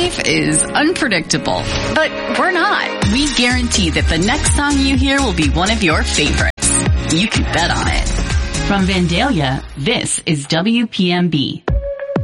life is unpredictable, but we're not. We guarantee that the next song you hear will be one of your favorites. You can bet on it. From Vandalia, this is WPMB.